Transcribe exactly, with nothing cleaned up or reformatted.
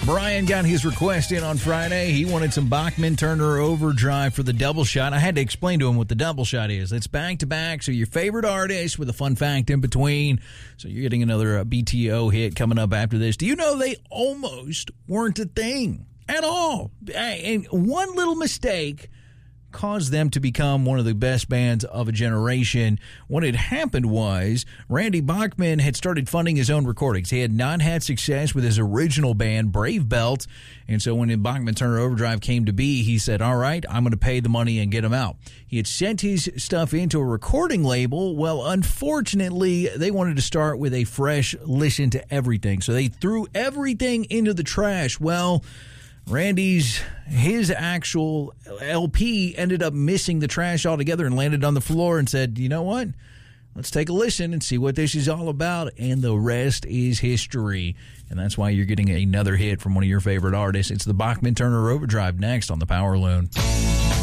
Brian got his request in on Friday. He wanted some Bachman-Turner Overdrive for the double shot. I had to explain to him what the double shot is. It's back-to-back, so your favorite artist with a fun fact in between. So you're getting another uh, B T O hit coming up after this. Do you know they almost weren't a thing at all? And one little mistake caused them to become one of the best bands of a generation. What had happened was Randy Bachman had started funding his own recordings. He had not had success with his original band, Brave Belt, and so when Bachman-Turner Overdrive came to be, he said, all right, I'm going to pay the money and get him out. He had sent his stuff into a recording label. Well, unfortunately, they wanted to start with a fresh listen to everything, so they threw everything into the trash. Well, Randy's, his actual L P ended up missing the trash altogether and landed on the floor and said, you know what? Let's take a listen and see what this is all about. And the rest is history. And that's why you're getting another hit from one of your favorite artists. It's the Bachman-Turner Overdrive next on the Power Loon.